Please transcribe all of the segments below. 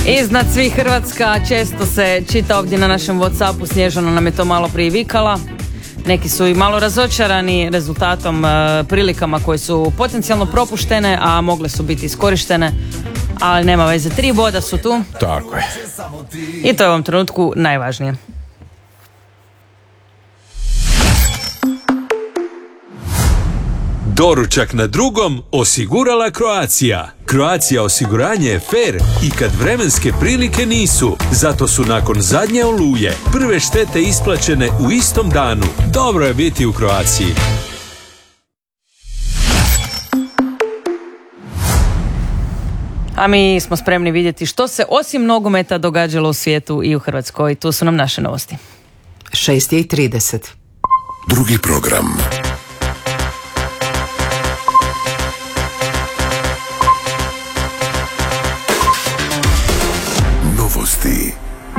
Iznad svih Hrvatska, često se čita ovdje na našem WhatsAppu, Snježana nam je to malo prije vikala. Neki su i malo razočarani rezultatom, prilikama koje su potencijalno propuštene, a mogle su biti iskorištene. Ali nema veze, 3 boda su tu. Tako je. I to je u ovom trenutku najvažnije. Doručak na drugom osigurala Croatia. Croatia osiguranje je fair i kad vremenske prilike nisu. Zato su nakon zadnje oluje prve štete isplaćene u istom danu. Dobro je biti u Croatiji. A mi smo spremni vidjeti što se osim nogometa događalo u svijetu i u Hrvatskoj. Tu su nam naše novosti. 6:30. Drugi program. Novosti.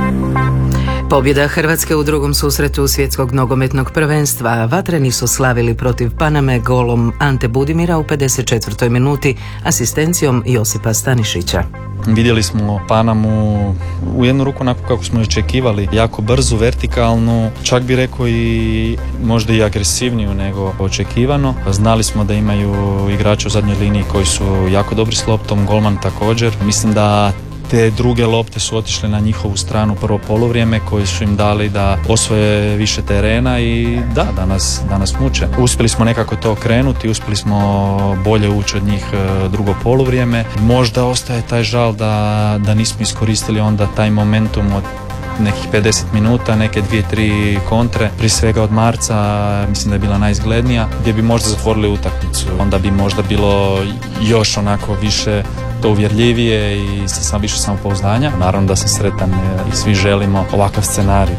Pobjeda Hrvatske u drugom susretu svjetskog nogometnog prvenstva. Vatreni su slavili protiv Paname golom Ante Budimira u 54. minuti, asistencijom Josipa Stanišića. Vidjeli smo Panamu u jednu ruku onako kako smo očekivali, jako brzu, vertikalnu, čak bi rekao i možda i agresivniju nego očekivano. Znali smo da imaju igrače u zadnjoj liniji koji su jako dobri s loptom, golman također. Mislim da te druge lopte su otišle na njihovu stranu prvo poluvrijeme koji su im dali da osvoje više terena i da nas muče. Uspjeli smo nekako to okrenuti, uspjeli smo bolje ući od njih drugo poluvrijeme. Možda ostaje taj žal da nismo iskoristili onda taj momentum od nekih 50 minuta, neke 2-3 kontre, prije svega od Marca, mislim da je bila najizglednija, gdje bi možda zatvorili utakmicu. Onda bi možda bilo još onako više to uvjerljivije i sa više samopouzdanja. Naravno da sam sretan i svi želimo ovakav scenarij.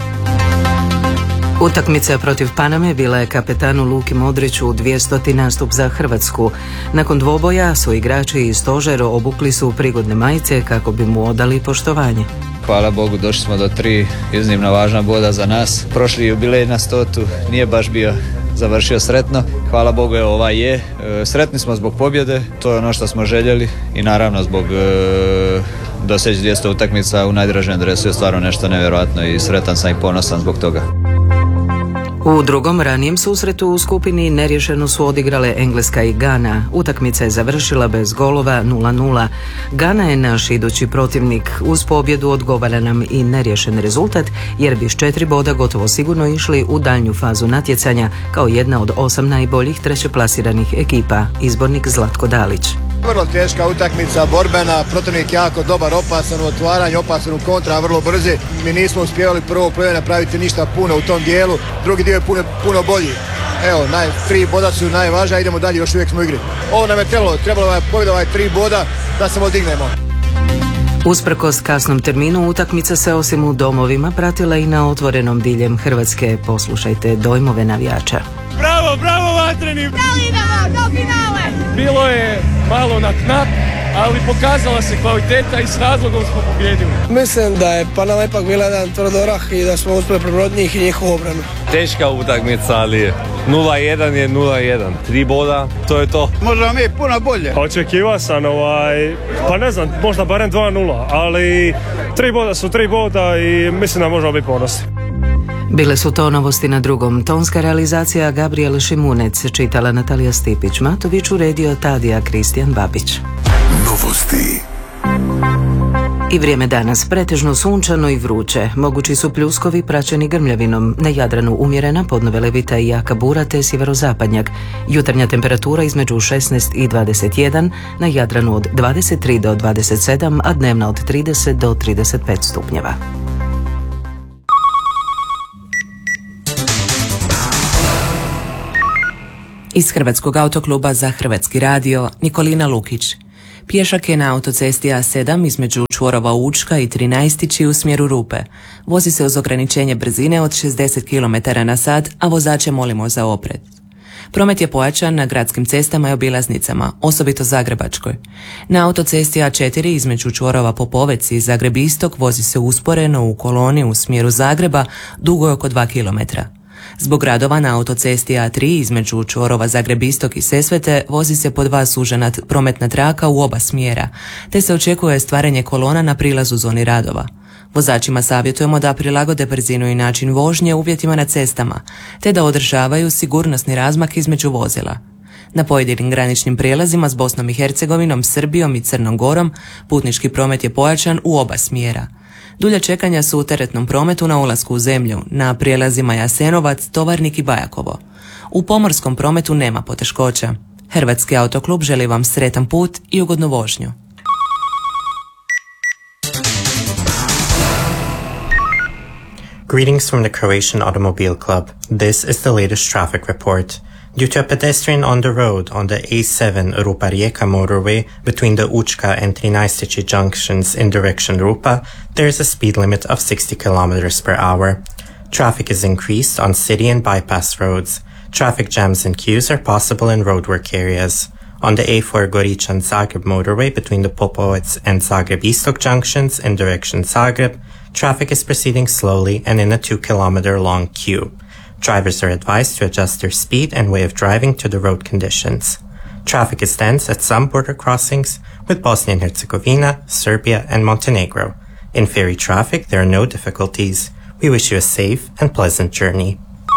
Utakmica protiv Paname bila je kapetanu Luki Modriću 200. nastup za Hrvatsku. Nakon dvoboja su igrači i stožer obukli su prigodne majice kako bi mu odali poštovanje. Hvala Bogu, došli smo do 3 iznimno važna boda za nas. Prošli jubilej na 100. nije baš bio završio sretno. Hvala Bogu, evo ovaj je. Sretni smo zbog pobjede, to je ono što smo željeli i naravno zbog doseći 200 utakmica u najdražem dresu je stvarno nešto nevjerojatno i sretan sam i ponosan zbog toga. U drugom ranijem susretu u skupini neriješeno su odigrale Engleska i Gana. Utakmica je završila bez golova 0:0. Gana je naš idući protivnik. Uz pobjedu odgovara nam i neriješen rezultat jer bi s 4 boda gotovo sigurno išli u daljnju fazu natjecanja kao jedna od 8 najboljih trećeplasiranih ekipa. Izbornik Zlatko Dalić. Vrlo teška utakmica, borbena, protivnik jako dobar, opasan u otvaranju, opasan u kontra, vrlo brzi. Mi nismo uspjevali prvo play napraviti ništa puno u tom dijelu, drugi dio je puno bolji. Evo, 3 boda su najvažnija, idemo dalje, još uvijek smo u igri. Ovo nam je trebalo je pobjeda 3 boda da se odignemo. Usprkos kasnom terminu, utakmica se osim u domovima pratila i na otvorenom diljem Hrvatske. Poslušajte dojmove navijača. Bravo Vatreni! Da li idemo do finale? Bilo je malo na knap, ali pokazala se kvaliteta i s razlogom smo pobjedili. Mislim da je Panama ipak bila jedan tvrdorah i da smo uspjeli prebroditi njih i njihovu obranu. Teška utakmica, ali 0:1 je 0:1. 3 boda, to je to. Možemo mi puno bolje. Očekivao sam pa ne znam, možda barem 2:0, ali 3 boda su 3 boda i mislim da možemo biti ponosni. Bile su to novosti na drugom. Tonska realizacija Gabriel Šimunec, čitala Natalija Stipić-Matović, uredio Tadija Kristijan Babić. Novosti. I vrijeme danas pretežno sunčano i vruće. Mogući su pljuskovi praćeni grmljavinom. Na Jadranu umjerena, podno velebita i jaka bura te sjeverozapadnjak. Jutarnja temperatura između 16 i 21, na Jadranu od 23 do 27, a dnevna od 30 do 35 stupnjeva. Iz Hrvatskog autokluba za Hrvatski radio, Nikolina Lukić. Pješak je na autocesti A7 između čvorova Učka i 13. u smjeru Rupe. Vozi se uz ograničenje brzine od 60 km/h, a vozače molimo za opret. Promet je pojačan na gradskim cestama i obilaznicama, osobito Zagrebačkoj. Na autocesti A4 između čvorova Popovec i Zagreb Istok vozi se usporeno u koloni u smjeru Zagreba, dugo je oko 2 km. Zbog radova na autocesti A3 između čvorova Zagreb-Istok i Sesvete vozi se po 2 sužena prometna traka u oba smjera, te se očekuje stvaranje kolona na prilazu zoni radova. Vozačima savjetujemo da prilagode brzinu i način vožnje uvjetima na cestama, te da održavaju sigurnosni razmak između vozila. Na pojedinim graničnim prijelazima s Bosnom i Hercegovinom, Srbijom i Crnom Gorom putnički promet je pojačan u oba smjera. Dulja čekanja su u teretnom prometu na ulasku u zemlju, na prijelazima Jasenovac, Tovarnik i Bajakovo. U pomorskom prometu nema poteškoća. Hrvatski autoklub želi vam sretan put i ugodnu vožnju. Greetings from the Croatian Automobile Club. This is the latest traffic report. Due to a pedestrian on the road on the A7 Rupa-Rijeka motorway between the Učka and Trinaestici junctions in direction Rupa, there is a speed limit of 60 km per hour. Traffic is increased on city and bypass roads. Traffic jams and queues are possible in roadwork areas. On the A4 Goričan-Zagreb motorway between the Popovec and Zagreb-Istok junctions in direction Zagreb, traffic is proceeding slowly and in a 2 km long queue. Drivers are advised to adjust their speed and way of driving to the road conditions. Traffic is dense at some border crossings with Bosnia and Herzegovina, Serbia, and Montenegro. In ferry traffic, there are no difficulties. We wish you a safe and pleasant journey.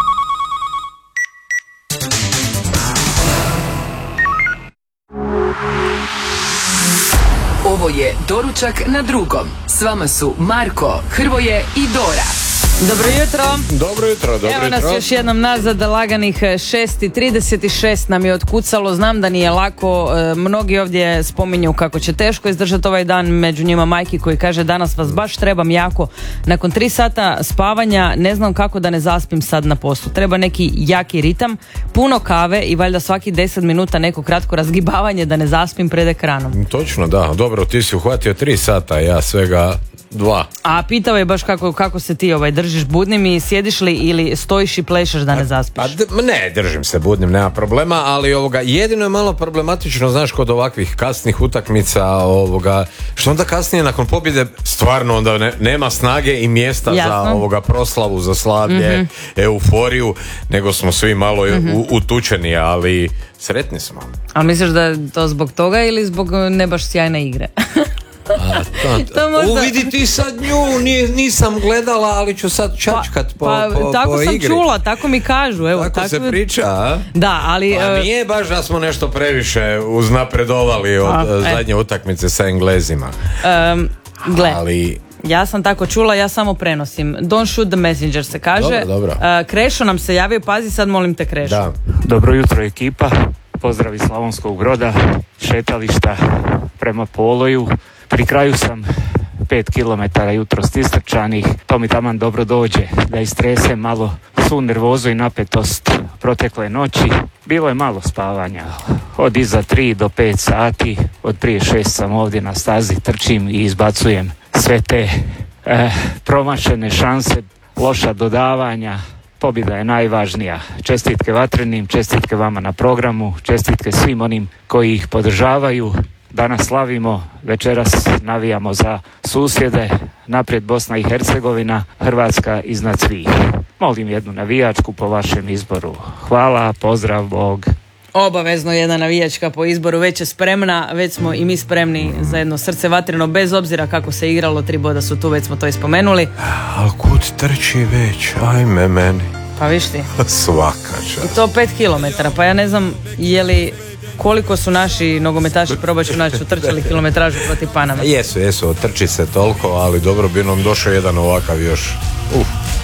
Ovo je Doručak na drugom. S vama su Marko, Hrvoje i Dora. Dobro jutro. Dobro jutro. Evo nas još jednom nazad, laganih 6:36 nam je otkucalo. Znam da nije lako, mnogi ovdje spominju kako će teško izdržati ovaj dan, među njima majki koji kaže danas vas baš trebam jako. Nakon 3 sata spavanja ne znam kako da ne zaspim sad na poslu. Treba neki jaki ritam, puno kave i valjda svaki 10 minuta neko kratko razgibavanje da ne zaspim pred ekranom. Točno, da. Dobro, ti si uhvatio 3 sata, ja svega 2. A pitao je baš kako se ti držiš budnim i sjediš li ili stojiš i plešeš da ne zaspiš? Ne, držim se budnim, nema problema, ali jedino je malo problematično, znaš, kod ovakvih kasnih utakmica, što onda kasnije nakon pobjede stvarno onda nema snage i mjesta za proslavu, za slavlje, euforiju, nego smo svi malo utučeni, ali sretni smo. Ali misliš da je to zbog toga ili zbog ne baš sjajne igre? Uvidi ti sad nju, nisam gledala, ali ću sad čačkat po tako sam igri. Čula, tako mi kažu. Evo, tako se priča, a? Da, ali... nije baš da smo nešto previše uznapredovali od zadnje utakmice sa Englezima. Gle, ja sam tako čula, ja samo prenosim. Don't shoot the messenger se kaže. Dobro. Krešo nam se javio, pazi sad, molim te, Krešo. Da. Dobro jutro ekipa, pozdrav iz Slavonskog Broda, šetališta prema Poloju. Pri kraju sam 5 km jutros istrčanih, to mi taman dobro dođe da istresem malo svu nervozu i napetost protekle noći. Bilo je malo spavanja, od iza 3 do 5 sati, od prije 6 sam ovdje na stazi, trčim i izbacujem sve te promašene šanse, loša dodavanja. Pobjeda je najvažnija. Čestitke Vatrenim, čestitke vama na programu, čestitke svim onim koji ih podržavaju. Danas slavimo, večeras navijamo za susjede, naprijed Bosna i Hercegovina, Hrvatska iznad svih. Molim jednu navijačku po vašem izboru. Hvala, pozdrav, Bog. Obavezno jedna navijačka po izboru, već je spremna, već smo i mi spremni za jedno srce vatreno, bez obzira kako se igralo, 3 boda su tu, već smo to ispomenuli. Ali kud trči već, ajme meni. Pa viš ti. Svaka čast. I to 5 km, pa ja ne znam koliko su naši nogometaši, probat ću naći, utrčali kilometražu protiv Panama. Jesu, trči se toliko, ali dobro bi nam došao jedan ovakav još.